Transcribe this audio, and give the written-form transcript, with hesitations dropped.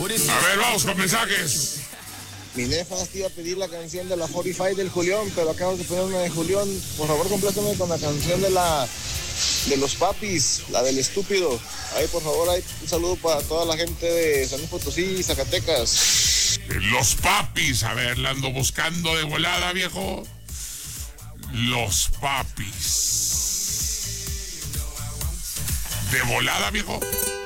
A ver, vamos con mensajes. Mi nefas te iba a pedir la canción de la 45 del Julián, pero acabas de ponerme de Julián. Por favor, complétame con la canción de los papis, la del estúpido. Ahí, por favor, ahí, un saludo para toda la gente de San Luis Potosí y Zacatecas. Los papis, a ver, la ando buscando de volada, viejo. Los papis. ¿De volada, viejo?